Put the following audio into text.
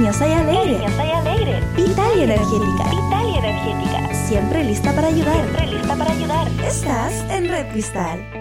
Cariñosa y alegre. Vital y energética. Siempre lista para ayudar. Estás en Red Cristal.